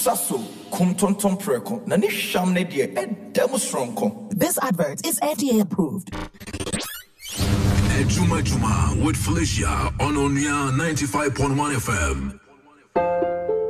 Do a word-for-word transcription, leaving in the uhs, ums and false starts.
saso kum tonton preko na ne hwam ne de edam stronko. This advert is F D A approved. Juma Juma with Felicia on Onya ninety-five point one F M.